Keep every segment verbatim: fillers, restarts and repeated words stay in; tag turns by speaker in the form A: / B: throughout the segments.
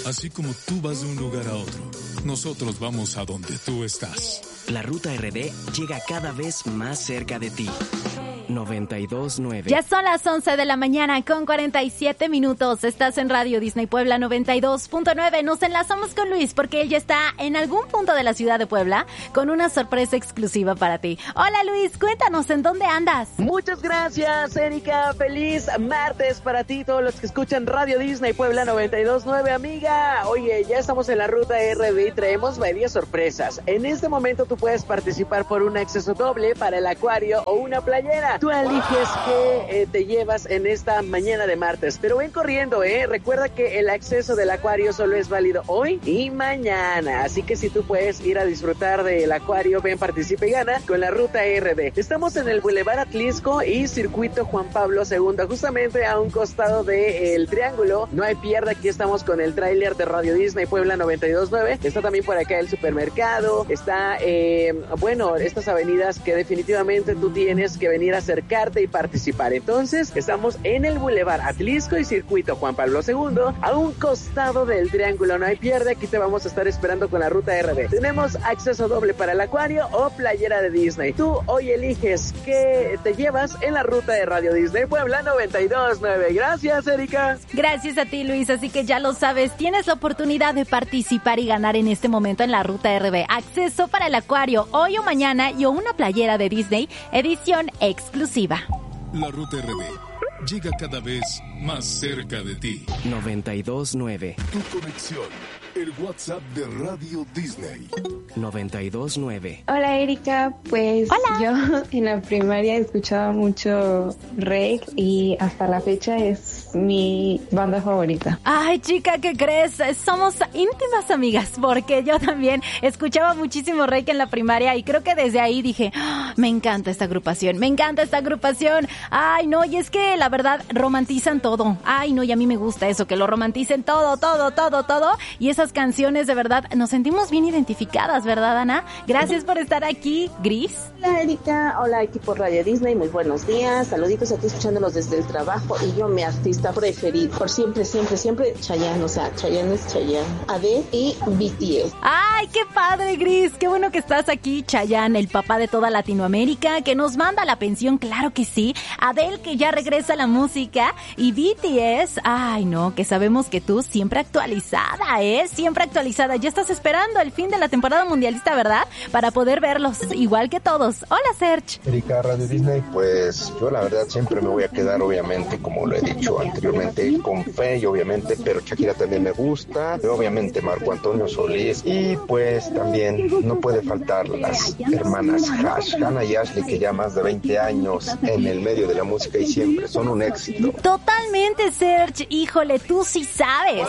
A: Así como tú vas de un lugar a otro, nosotros vamos a donde tú estás.
B: La Ruta R D llega cada vez más cerca de ti. noventa y dos punto nueve.
C: Ya son las once de la mañana con cuarenta y siete minutos. Estás en Radio Disney Puebla noventa y dos punto nueve. Nos enlazamos con Luis porque él ya está en algún punto de la ciudad de Puebla con una sorpresa exclusiva para ti. Hola Luis, cuéntanos, ¿en dónde andas?
D: Muchas gracias, Erika. Feliz martes para ti, todos los que escuchan Radio Disney Puebla noventa y dos punto nueve, amiga. Oye, ya estamos en la Ruta R D y traemos varias sorpresas. En este momento tú puedes participar por un acceso doble para el acuario o una playera. Tú eliges qué eh, te llevas en esta mañana de martes, pero ven corriendo, ¿eh? Recuerda que el acceso del acuario solo es válido hoy y mañana, así que si tú puedes ir a disfrutar del acuario, ven, participa y gana con la Ruta R D. Estamos en el Boulevard Atlisco y Circuito Juan Pablo segundo, justamente a un costado del Triángulo. No hay pierde, aquí estamos con el tráiler de Radio Disney Puebla noventa y dos punto nueve. Está también por acá el supermercado, está, eh, bueno, estas avenidas que definitivamente tú tienes que venir a acercarte y participar. Entonces, estamos en el Boulevard Atlisco y Circuito Juan Pablo segundo, a un costado del Triángulo. No hay pierde, aquí te vamos a estar esperando con la Ruta R D. Tenemos acceso doble para el acuario o playera de Disney. Tú hoy eliges qué te llevas en la Ruta de Radio Disney Puebla noventa y dos punto nueve. Gracias, Erika.
C: Gracias a ti, Luis. Así que ya lo sabes, tienes la oportunidad de participar y ganar en este momento en la Ruta R D. Acceso para el acuario hoy o mañana y o una playera de Disney, edición exclusiva.
A: La Ruta R D llega cada vez más cerca de ti.
B: noventa y dos punto nueve.
A: Tu conexión, el WhatsApp de Radio Disney.
B: noventa y dos punto nueve.
E: Hola Erika, pues
C: Hola.
E: yo en la primaria escuchaba mucho Rake y hasta la fecha es mi banda favorita.
C: Ay, chica, ¿qué crees? Somos íntimas amigas porque yo también escuchaba muchísimo Reik en la primaria y creo que desde ahí dije, ¡oh, me encanta esta agrupación, me encanta esta agrupación! Ay, no, y es que la verdad romantizan todo. Ay, no, y a mí me gusta eso, que lo romanticen todo, todo, todo, todo. Y esas canciones de verdad nos sentimos bien identificadas, ¿verdad, Ana? Gracias por estar aquí, Gris.
F: Hola Erika, hola equipo Radio Disney, muy buenos días, saluditos aquí escuchándolos desde el trabajo y yo mi artista preferido, por siempre, siempre, siempre, Chayanne, o sea, Chayanne es Chayanne, Adele y B T S.
C: ¡Ay, qué padre, Gris! Qué bueno que estás aquí, Chayanne, el papá de toda Latinoamérica, que nos manda la pensión, claro que sí, Adele, que ya regresa a la música, y B T S, ay no, que sabemos que tú siempre actualizada, ¿eh? Siempre actualizada, ya estás esperando el fin de la temporada mundialista, ¿verdad? Para poder verlos, igual que todos. Hola, Serge.
G: Erika, Radio Disney, pues yo la verdad siempre me voy a quedar, obviamente, como lo he dicho anteriormente, con fe y obviamente, pero Shakira también me gusta, y obviamente Marco Antonio Solís, y pues también no puede faltar las hermanas Hash, Hannah y Ashley, que ya más de veinte años en el medio de la música y siempre son un éxito.
C: Totalmente, Serge, híjole, tú sí sabes.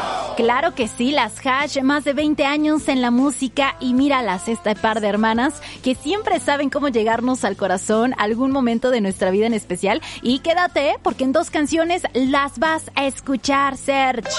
C: Claro que sí, las Hash, más de veinte años en la música y míralas, este par de hermanas que siempre saben cómo llegarnos al corazón algún momento de nuestra vida en especial. Y quédate, porque en dos canciones las vas a escuchar, Serge.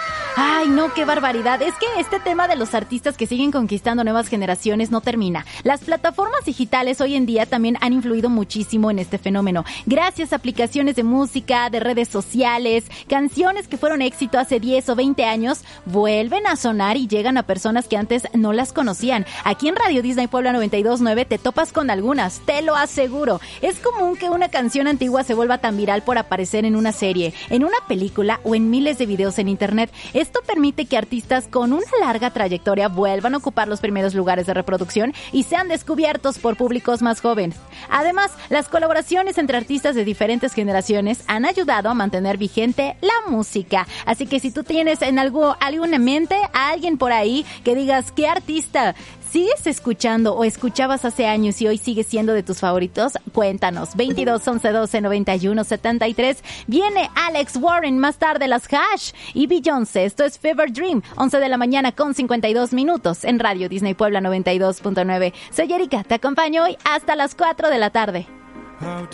C: Ay, no, qué barbaridad. Es que este tema de los artistas que siguen conquistando nuevas generaciones no termina. Las plataformas digitales hoy en día también han influido muchísimo en este fenómeno. Gracias a aplicaciones de música, de redes sociales, canciones que fueron éxito hace diez o veinte años, vuelven a sonar y llegan a personas que antes no las conocían. Aquí en Radio Disney Puebla noventa y dos punto nueve te topas con algunas, te lo aseguro. Es común que una canción antigua se vuelva tan viral por aparecer en una serie, en una película o en miles de videos en internet. Esto permite que artistas con una larga trayectoria vuelvan a ocupar los primeros lugares de reproducción y sean descubiertos por públicos más jóvenes. Además, las colaboraciones entre artistas de diferentes generaciones han ayudado a mantener vigente la música. Así que si tú tienes en algo, alguna mente a alguien por ahí que digas, ¿qué artista sigues escuchando o escuchabas hace años y hoy sigue siendo de tus favoritos? Cuéntanos. veintidós, once, doce, noventa y uno, setenta y tres. Viene Alex Warren, más tarde las Hash y Beyoncé. Esto es Fever Dream, once de la mañana con cincuenta y dos minutos en Radio Disney Puebla noventa y dos punto nueve. Soy Erika, te acompaño hoy hasta las cuatro de la tarde.